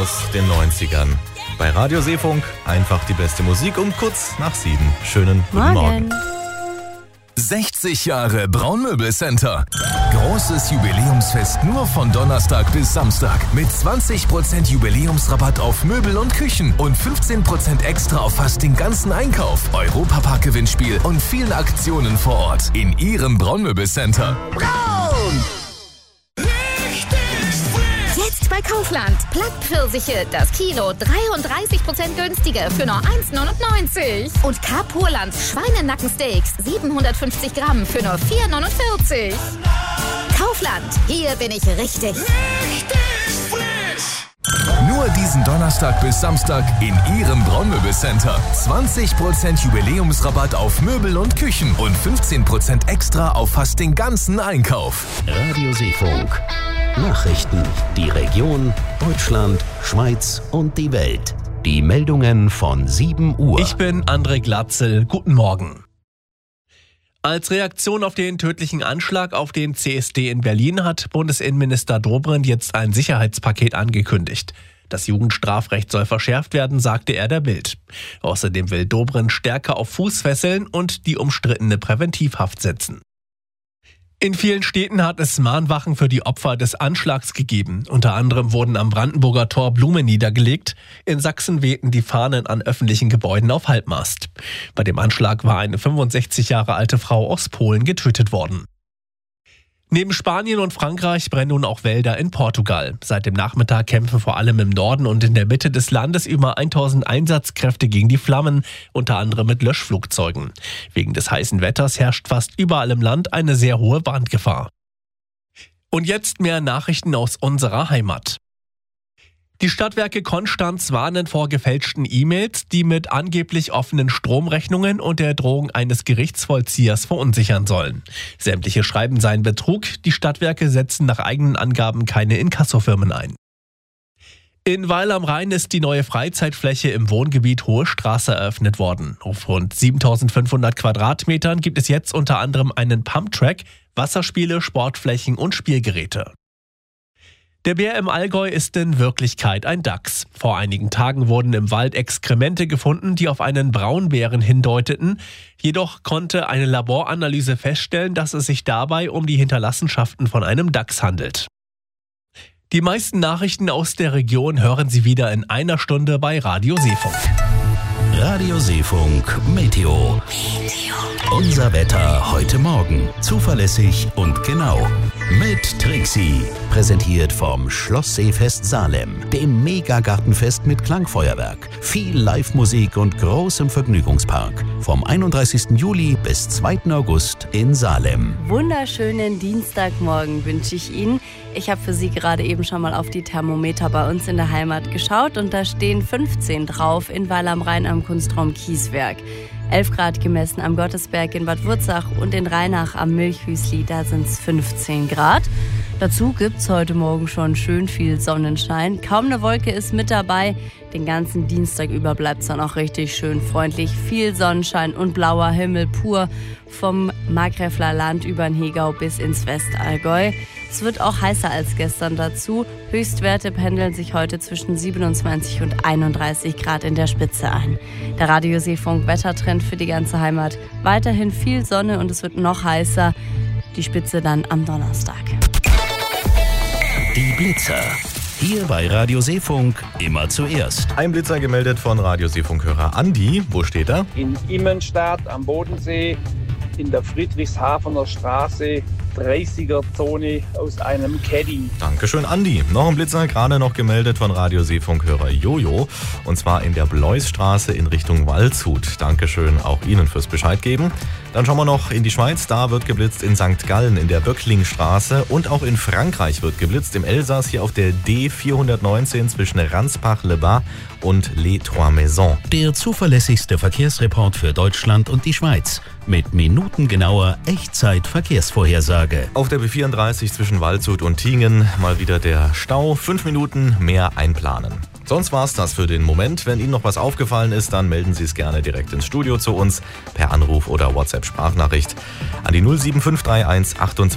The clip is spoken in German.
aus den 90ern. Bei Radio Seefunk einfach die beste Musik um kurz nach 7. Schönen guten Morgen. 60 Jahre Braunmöbelcenter. Großes Jubiläumsfest nur von Donnerstag bis Samstag. Mit 20% Jubiläumsrabatt auf Möbel und Küchen und 15% extra auf fast den ganzen Einkauf. Europapark-Gewinnspiel und viele Aktionen vor Ort in Ihrem Braunmöbelcenter. Braun! Jetzt bei Kaufland. Plattpfirsiche, das Kilo 33% günstiger für nur 1,99. Und Kapurland Schweinenackensteaks 750 Gramm für nur 4,49. Kaufland, hier bin ich richtig frisch. Nur diesen Donnerstag bis Samstag in Ihrem Braunmöbelcenter. 20% Jubiläumsrabatt auf Möbel und Küchen und 15% extra auf fast den ganzen Einkauf. Radio Seefunk. Nachrichten, die Region, Deutschland, Schweiz und die Welt. Die Meldungen von 7 Uhr. Ich bin André Glatzel. Guten Morgen. Als Reaktion auf den tödlichen Anschlag auf den CSD in Berlin hat Bundesinnenminister Dobrindt jetzt ein Sicherheitspaket angekündigt. Das Jugendstrafrecht soll verschärft werden, sagte er der Bild. Außerdem will Dobrindt stärker auf Fußfesseln und die umstrittene Präventivhaft setzen. In vielen Städten hat es Mahnwachen für die Opfer des Anschlags gegeben. Unter anderem wurden am Brandenburger Tor Blumen niedergelegt. In Sachsen wehten die Fahnen an öffentlichen Gebäuden auf Halbmast. Bei dem Anschlag war eine 65 Jahre alte Frau aus Polen getötet worden. Neben Spanien und Frankreich brennen nun auch Wälder in Portugal. Seit dem Nachmittag kämpfen vor allem im Norden und in der Mitte des Landes über 1000 Einsatzkräfte gegen die Flammen, unter anderem mit Löschflugzeugen. Wegen des heißen Wetters herrscht fast überall im Land eine sehr hohe Brandgefahr. Und jetzt mehr Nachrichten aus unserer Heimat. Die Stadtwerke Konstanz warnen vor gefälschten E-Mails, die mit angeblich offenen Stromrechnungen und der Drohung eines Gerichtsvollziehers verunsichern sollen. Sämtliche Schreiben seien Betrug, die Stadtwerke setzen nach eigenen Angaben keine Inkassofirmen ein. In Weil am Rhein ist die neue Freizeitfläche im Wohngebiet Hohe Straße eröffnet worden. Auf rund 7500 Quadratmetern gibt es jetzt unter anderem einen Pumptrack, Wasserspiele, Sportflächen und Spielgeräte. Der Bär im Allgäu ist in Wirklichkeit ein Dachs. Vor einigen Tagen wurden im Wald Exkremente gefunden, die auf einen Braunbären hindeuteten. Jedoch konnte eine Laboranalyse feststellen, dass es sich dabei um die Hinterlassenschaften von einem Dachs handelt. Die meisten Nachrichten aus der Region hören Sie wieder in einer Stunde bei Radio Seefunk. Radio Seefunk Meteo. Unser Wetter heute Morgen. Zuverlässig und genau. Mit Trixie. Präsentiert vom Schloss Seefest Salem, dem Megagartenfest mit Klangfeuerwerk, viel Live-Musik und großem Vergnügungspark. Vom 31. Juli bis 2. August in Salem. Wunderschönen Dienstagmorgen wünsche ich Ihnen. Ich habe für Sie gerade eben schon mal auf die Thermometer bei uns in der Heimat geschaut und da stehen 15 drauf in Weil am Rhein am Kunstraum Kieswerk. 11 Grad gemessen am Gottesberg in Bad Wurzach und in Rheinach am Milchhüsli, da sind es 15 Grad. Dazu gibt's heute Morgen schon schön viel Sonnenschein. Kaum eine Wolke ist mit dabei. Den ganzen Dienstag über bleibt's dann auch richtig schön freundlich. Viel Sonnenschein und blauer Himmel pur vom Markgräfler Land über den Hegau bis ins Westallgäu. Es wird auch heißer als gestern dazu. Höchstwerte pendeln sich heute zwischen 27 und 31 Grad in der Spitze ein. Der Radio Seefunk Wettertrend für die ganze Heimat. Weiterhin viel Sonne und es wird noch heißer. Die Spitze dann am Donnerstag. Die Blitzer. Hier bei Radio Seefunk immer zuerst. Ein Blitzer gemeldet von Radio Seefunk-Hörer Andi. Wo steht er? In Immenstadt am Bodensee, in der Friedrichshafener Straße, 30er-Zone aus einem Caddy. Dankeschön, Andi. Noch ein Blitzer, gerade noch gemeldet von Radio Seefunk-Hörer Jojo. Und zwar in der Bloisstraße in Richtung Waldshut. Dankeschön auch Ihnen fürs Bescheid geben. Dann schauen wir noch in die Schweiz. Da wird geblitzt in St. Gallen in der Böcklingstraße. Und auch in Frankreich wird geblitzt. Im Elsass hier auf der D419 zwischen Ranspach-le-Bas und Les Trois Maisons. Der zuverlässigste Verkehrsreport für Deutschland und die Schweiz. Mit minutengenauer Echtzeit-Verkehrsvorhersage. Auf der B34 zwischen Waldshut und Tiengen mal wieder der Stau. 5 Minuten mehr einplanen. Sonst war's das für den Moment. Wenn Ihnen noch was aufgefallen ist, dann melden Sie es gerne direkt ins Studio zu uns per Anruf oder WhatsApp-Sprachnachricht an die 07531 28